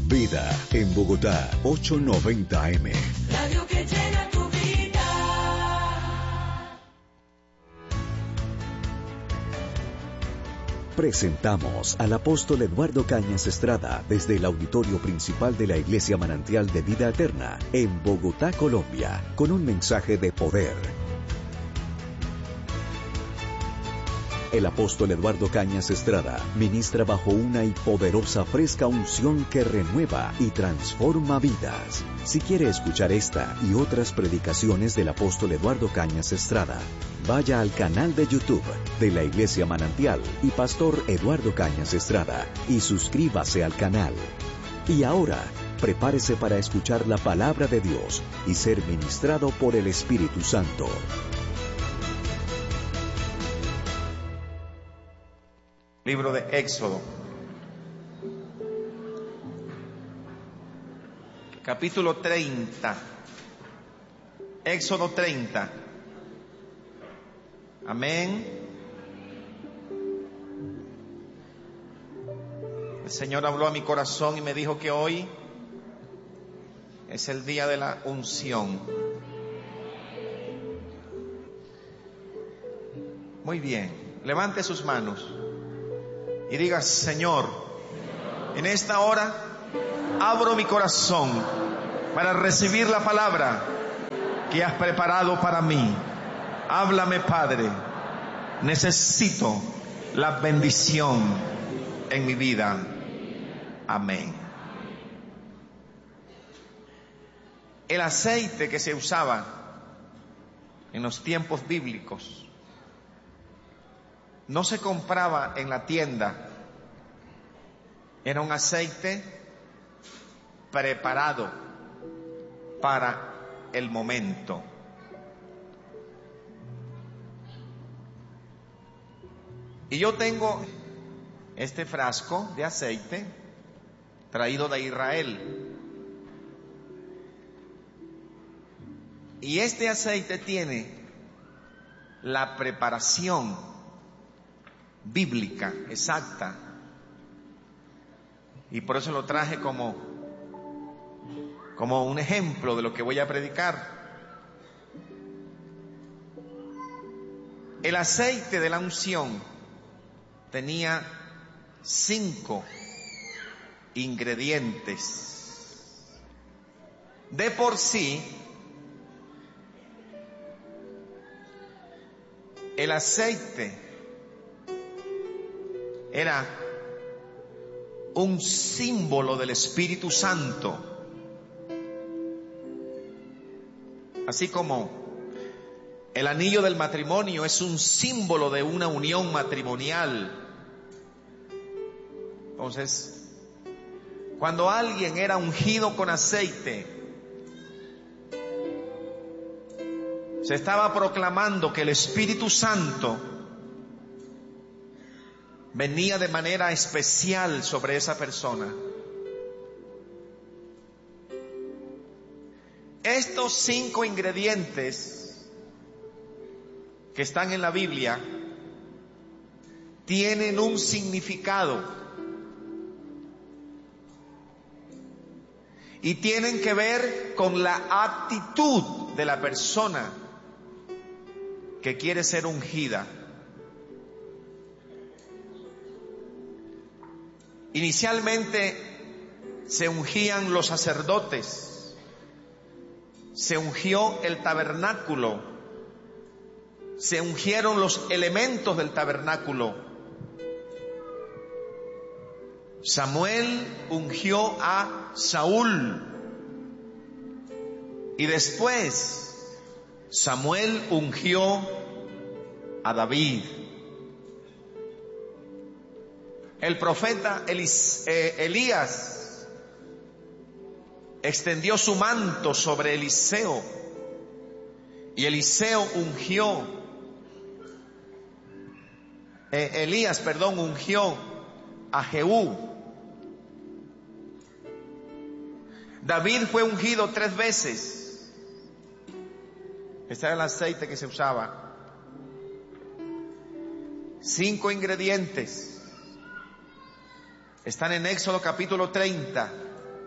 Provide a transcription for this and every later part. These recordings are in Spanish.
Vida en Bogotá, 890 AM. Radio que llena tu vida. Presentamos al apóstol Eduardo Cañas Estrada desde el auditorio principal de la Iglesia Manantial de Vida Eterna en Bogotá, Colombia, con un mensaje de poder. El apóstol Eduardo Cañas Estrada ministra bajo una y poderosa fresca unción que renueva y transforma vidas. Si quiere escuchar esta y otras predicaciones del apóstol Eduardo Cañas Estrada, vaya al canal de YouTube de la Iglesia Manantial y Pastor Eduardo Cañas Estrada y suscríbase al canal. Y ahora, prepárese para escuchar la palabra de Dios y ser ministrado por el Espíritu Santo. Libro de Éxodo, capítulo 30. Éxodo 30. Amén. El Señor habló a mi corazón y me dijo que hoy es el día de la unción. Muy bien, levante sus manos y diga: Señor, en esta hora abro mi corazón para recibir la palabra que has preparado para mí. Háblame, Padre. Necesito la bendición en mi vida. Amén. El aceite que se usaba en los tiempos bíblicos no se compraba en la tienda. Era un aceite preparado para el momento. Y yo tengo este frasco de aceite traído de Israel. Y este aceite tiene la preparación bíblica exacta, y por eso lo traje como un ejemplo de lo que voy a predicar. El aceite de la unción tenía 5 ingredientes. De por sí, el aceite era un símbolo del Espíritu Santo. Así como el anillo del matrimonio es un símbolo de una unión matrimonial. Entonces, cuando alguien era ungido con aceite, se estaba proclamando que el Espíritu Santo venía de manera especial sobre esa persona. Estos 5 ingredientes que están en la Biblia tienen un significado y tienen que ver con la actitud de la persona que quiere ser ungida. Inicialmente se ungían los sacerdotes, se ungió el tabernáculo, se ungieron los elementos del tabernáculo. Samuel ungió a Saúl y después Samuel ungió a David. El profeta Elías extendió su manto sobre Eliseo y Eliseo ungió a Jehú. David fue ungido 3 veces. Este era el aceite que se usaba. 5 ingredientes. Están en Éxodo capítulo 30.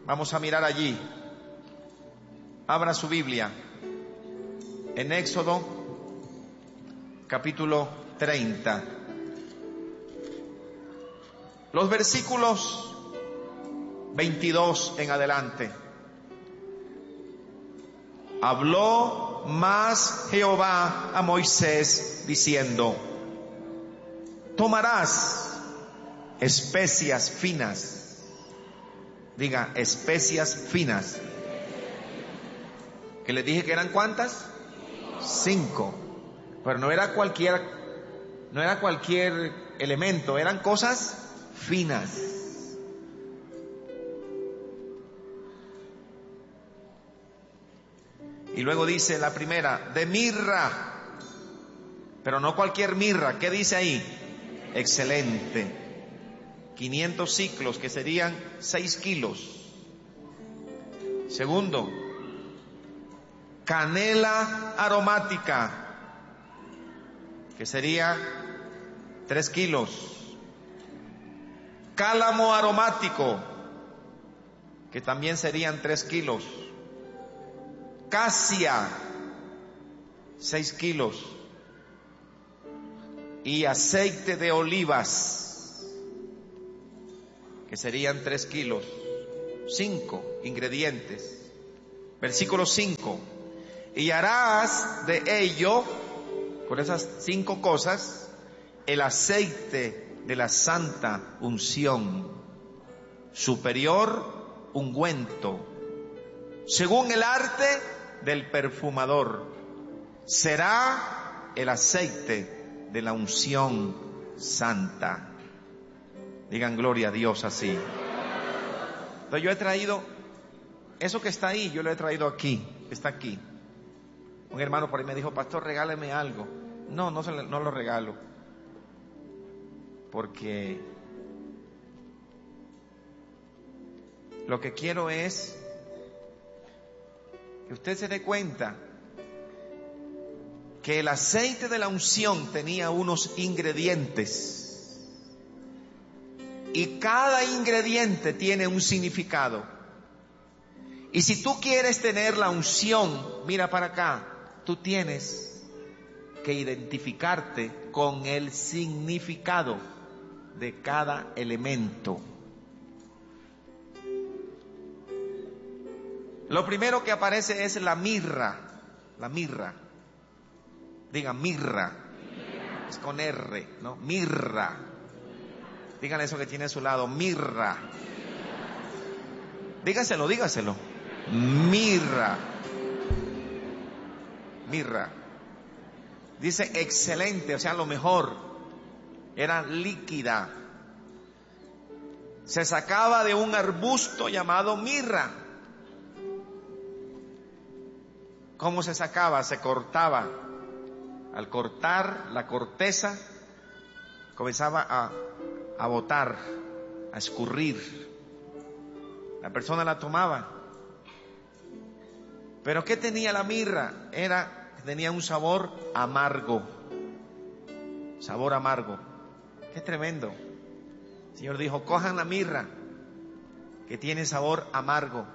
Vamos a mirar allí. Abra su Biblia en Éxodo capítulo 30. Los versículos 22 en adelante. Habló más Jehová a Moisés diciendo: tomarás especias finas. Diga, especias finas. Que les dije que eran ¿cuántas? 5. Pero no era cualquier elemento, eran cosas finas. Y luego dice la primera, de mirra, pero no cualquier mirra. ¿Qué dice ahí? Excelente. 500 ciclos, que serían 6 kilos. Segundo, canela aromática, que sería 3 kilos. Cálamo aromático, que también serían 3 kilos. Casia, 6 kilos. Y aceite de olivas, que serían 3 kilos. 5 ingredientes. Versículo 5. Y harás de ello, con esas 5 cosas, el aceite de la santa unción, superior ungüento, según el arte del perfumador. Será el aceite de la unción santa. Digan gloria a Dios así. Entonces yo he traído eso que está ahí, yo lo he traído aquí, está aquí. Un hermano por ahí me dijo: pastor, regáleme algo. No lo regalo, porque lo que quiero es que usted se dé cuenta que el aceite de la unción tenía unos ingredientes, y cada ingrediente tiene un significado. Y si tú quieres tener la unción, mira para acá, tú tienes que identificarte con el significado de cada elemento. Lo primero que aparece es la mirra. La mirra. Digan mirra. Es con R, ¿no? Mirra. Digan eso que tiene a su lado. Mirra. Dígaselo. Mirra. Mirra. Dice excelente, o sea, lo mejor. Era líquida. Se sacaba de un arbusto llamado mirra. ¿Cómo se sacaba? Se cortaba. Al cortar la corteza, comenzaba a botar, a escurrir. La persona la tomaba. ¿Pero qué tenía la mirra? Tenía un sabor amargo. Sabor amargo. Qué tremendo. El Señor dijo: cojan la mirra, que tiene sabor amargo.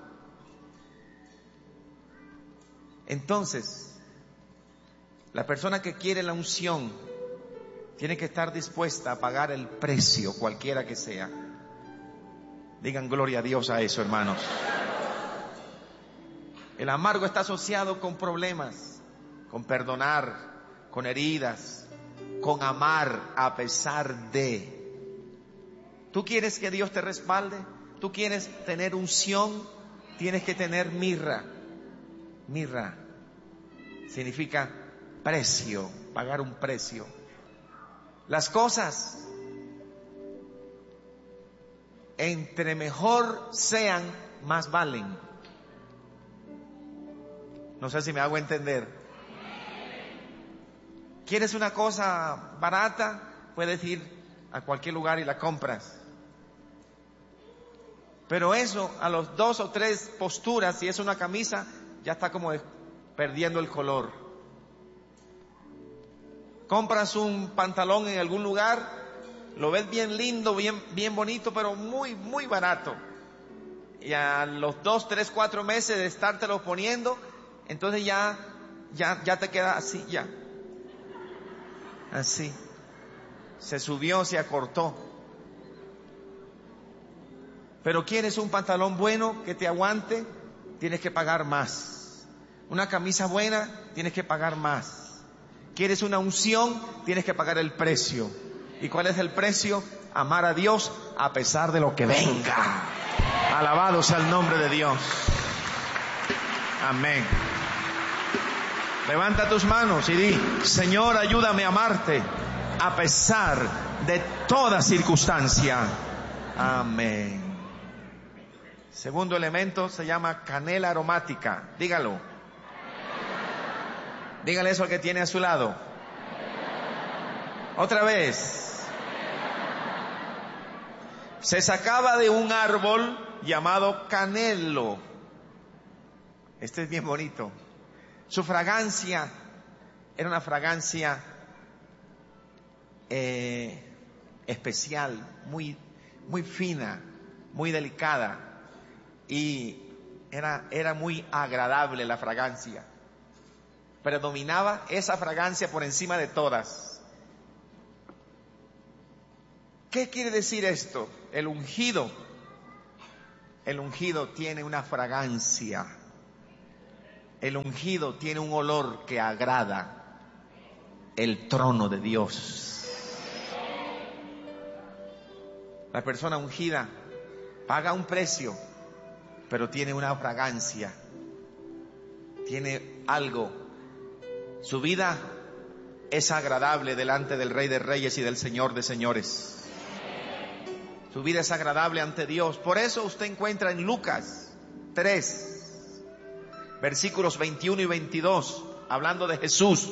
Entonces, la persona que quiere la unción tiene que estar dispuesta a pagar el precio, cualquiera que sea. Digan gloria a Dios a eso, hermanos. El amargo está asociado con problemas, con perdonar, con heridas, con amar a pesar de. ¿Tú quieres que Dios te respalde? ¿Tú quieres tener unción? Tienes que tener mirra. Mirra significa precio, pagar un precio. Las cosas, entre mejor sean, más valen. No sé si me hago entender. ¿Quieres una cosa barata? Puedes ir a cualquier lugar y la compras. Pero eso, a los 2 o 3 posturas, si es una camisa, ya está como perdiendo el color. Compras un pantalón en algún lugar, lo ves bien lindo, bien bonito, pero muy, muy barato. y a los 2, 3, 4 meses de estártelo poniendo, entonces ya te queda así, ya. Así. Se subió, se acortó. Pero quieres un pantalón bueno que te aguante, tienes que pagar más. Una camisa buena, tienes que pagar más. Quieres una unción, tienes que pagar el precio. ¿Y cuál es el precio? Amar a Dios a pesar de lo que venga. Alabado sea el nombre de Dios. Amén. Levanta tus manos y di: Señor, ayúdame a amarte a pesar de toda circunstancia. Amén. Segundo elemento se llama canela aromática. Dígalo. Dígale eso al que tiene a su lado. Otra vez. Se sacaba de un árbol llamado canelo. Este es bien bonito. Su fragancia era una fragancia especial, muy fina, muy delicada, y era muy agradable la fragancia. Predominaba esa fragancia por encima de todas. ¿Qué quiere decir esto? El ungido tiene una fragancia. El ungido tiene un olor que agrada el trono de Dios. La persona ungida paga un precio, pero tiene una fragancia, tiene algo. Su vida es agradable delante del Rey de Reyes y del Señor de Señores. Su vida es agradable ante Dios. Por eso usted encuentra en Lucas 3, versículos 21 y 22, hablando de Jesús.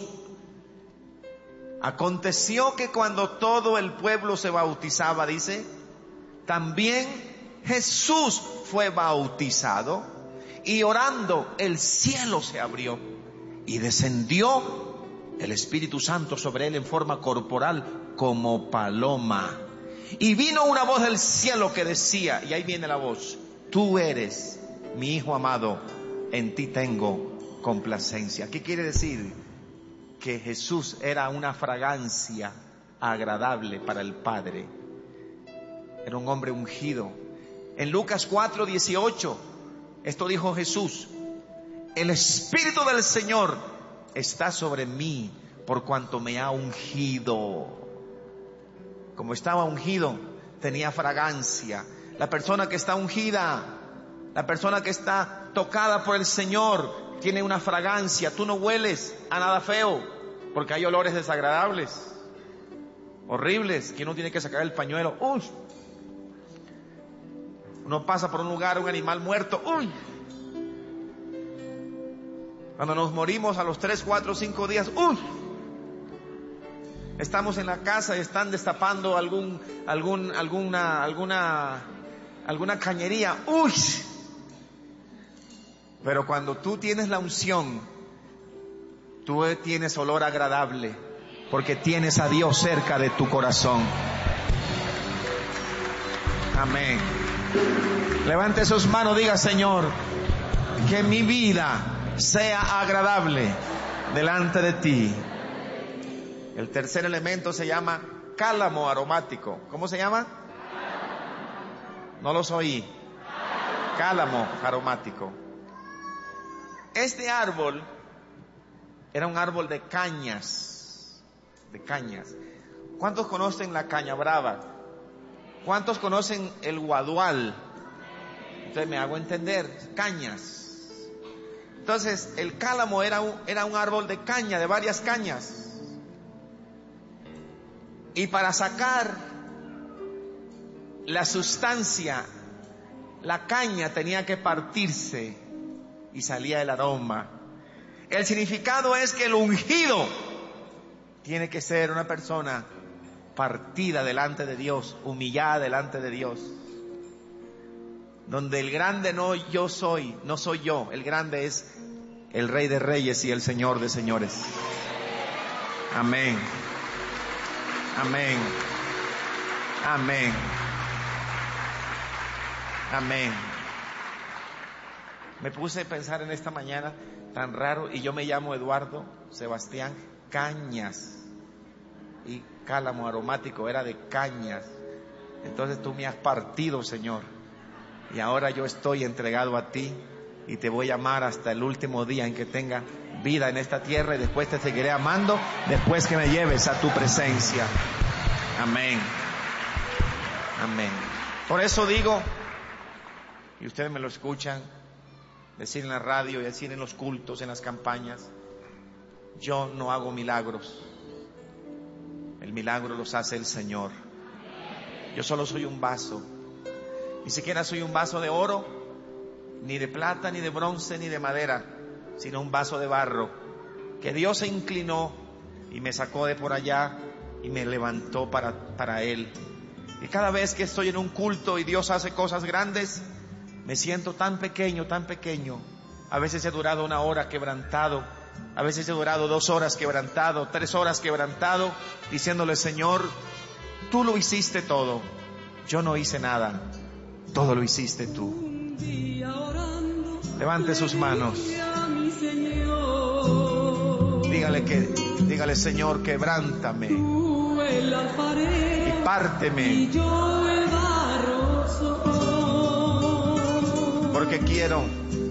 Aconteció que cuando todo el pueblo se bautizaba, dice, también Jesús fue bautizado, y orando el cielo se abrió y descendió el Espíritu Santo sobre él en forma corporal como paloma. Y vino una voz del cielo que decía, y ahí viene la voz: tú eres mi Hijo amado, en ti tengo complacencia. ¿Qué quiere decir? Que Jesús era una fragancia agradable para el Padre. Era un hombre ungido. En Lucas 4:18, esto dijo Jesús: el Espíritu del Señor está sobre mí, por cuanto me ha ungido. Como estaba ungido, tenía fragancia. La persona que está ungida, la persona que está tocada por el Señor, tiene una fragancia. Tú no hueles a nada feo, porque hay olores desagradables, horribles, que uno tiene que sacar el pañuelo. ¡Uy! Uno pasa por un lugar, un animal muerto. ¡Uy! Cuando nos morimos a los 3, 4, 5 días. ¡Uy! Estamos en la casa y están destapando alguna cañería. ¡Uy! Pero cuando tú tienes la unción, tú tienes olor agradable, porque tienes a Dios cerca de tu corazón. Amén. Levante sus manos, diga: Señor, que mi vida sea agradable delante de ti. El tercer elemento se llama cálamo aromático. ¿Cómo se llama? No los oí. Cálamo aromático. Este árbol era un árbol de cañas. De cañas. ¿Cuántos conocen la caña brava? ¿Cuántos conocen el guadual? Entonces me hago entender. Cañas. Entonces el cálamo era un árbol de caña, de varias cañas. Y para sacar la sustancia, la caña tenía que partirse y salía el aroma. El significado es que el ungido tiene que ser una persona partida delante de Dios, humillada delante de Dios. Donde el grande no soy yo, el grande es el Rey de Reyes y el Señor de Señores. Amén. Amén. Amén. Amén. Me puse a pensar en esta mañana, tan raro, y yo me llamo Eduardo Sebastián Cañas, y cálamo aromático era de cañas. Entonces tú me has partido, Señor, y ahora yo estoy entregado a ti, y te voy a amar hasta el último día en que tenga vida en esta tierra, y después te seguiré amando después que me lleves a tu presencia. Amén. Amén. Por eso digo, y ustedes me lo escuchan decir en la radio y decir en los cultos, en las campañas, yo no hago milagros. El milagro los hace el Señor. Yo solo soy un vaso. Ni siquiera soy un vaso de oro, ni de plata, ni de bronce, ni de madera, sino un vaso de barro, que Dios se inclinó y me sacó de por allá y me levantó para Él. Y cada vez que estoy en un culto y Dios hace cosas grandes, me siento tan pequeño, tan pequeño. A veces he durado 1 hora quebrantado, a veces he durado 2 horas quebrantado, 3 horas quebrantado, diciéndole: Señor, tú lo hiciste todo, yo no hice nada, todo lo hiciste tú. Levante sus manos. Dígale, Señor, quebrántame y párteme, porque quiero